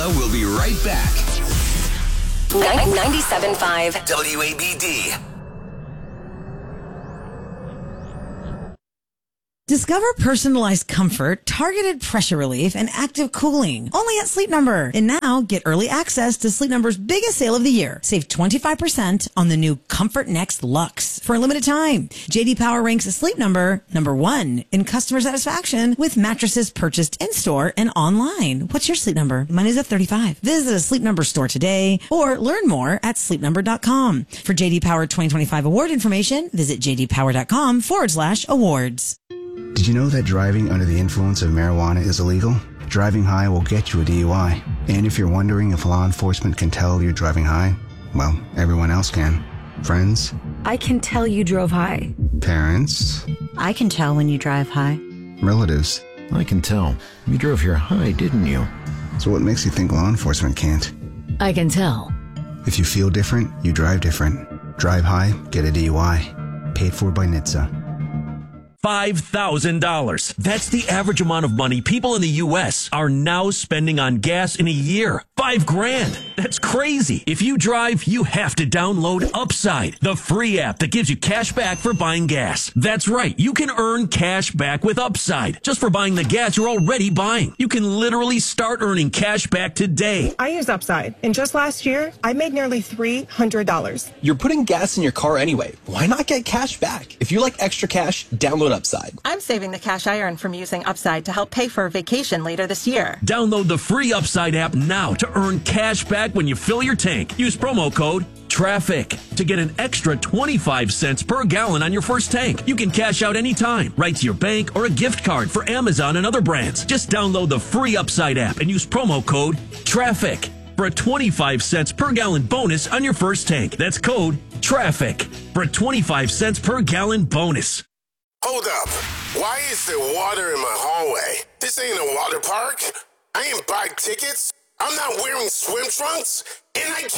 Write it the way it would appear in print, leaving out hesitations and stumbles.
will be right back. 97.5 WABD. Discover personalized comfort, targeted pressure relief, and active cooling. Only at Sleep Number. And now, get early access to Sleep Number's biggest sale of the year. Save 25% on the new Comfort Next Luxe for a limited time. JD Power ranks Sleep Number #1 in customer satisfaction with mattresses purchased in-store and online. What's your Sleep Number? Mine is at 35. Visit a Sleep Number store today or learn more at sleepnumber.com. For JD Power 2025 award information, visit jdpower.com/awards. Did you know that driving under the influence of marijuana is illegal? Driving high will get you a DUI. And if you're wondering if law enforcement can tell you're driving high, well, everyone else can. Friends? I can tell you drove high. Parents? I can tell when you drive high. Relatives? I can tell. You drove here high, didn't you? So what makes you think law enforcement can't? I can tell. If you feel different, you drive different. Drive high, get a DUI. Paid for by NHTSA. $5,000. That's the average amount of money people in the U.S. are now spending on gas in a year. $5,000. That's crazy. If you drive, you have to download Upside, the free app that gives you cash back for buying gas. That's right. You can earn cash back with Upside just for buying the gas you're already buying. You can literally start earning cash back today. I use Upside, and just last year, I made nearly $300. You're putting gas in your car anyway. Why not get cash back? If you like extra cash, download Upside. I'm saving the cash I earn from using Upside to help pay for a vacation later this year. Download the free Upside app now to earn cash back when you fill your tank. Use promo code TRAFFIC to get an extra 25 cents per gallon on your first tank. You can cash out anytime, right to your bank or a gift card for Amazon and other brands. Just download the free Upside app and use promo code TRAFFIC for a 25 cents per gallon bonus on your first tank. That's code TRAFFIC for a 25 cents per gallon bonus. Hold up. Why is there water in my hallway? This ain't a water park. I ain't buy tickets. I'm not wearing swim trunks. And I can't